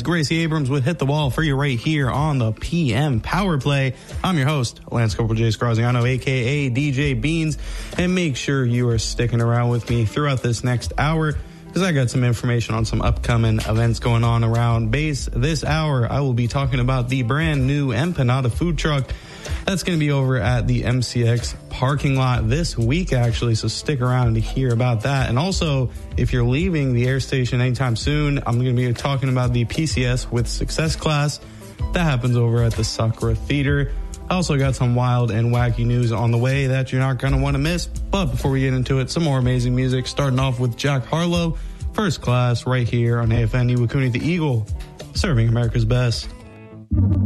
Gracie Abrams with Hit the Wall for you right here on the PM Power Play. I'm your host, Lance Corporal Jay Scroziano, a.k.a. DJ Beans. And make sure you are sticking around with me throughout this next hour, because I got some information on some upcoming events going on around base. This hour, I will be talking about the brand new Empanada food truck that's going to be over at the MCX parking lot this week, actually, so stick around to hear about that. And also, if you're leaving the air station anytime soon, I'm going to be talking about the PCS with Success class. That happens over at the Sakura Theater. I also got some wild and wacky news on the way that you're not going to want to miss. But before we get into it, some more amazing music, starting off with Jack Harlow, First Class, right here on AFN Iwakuni the Eagle, serving America's best.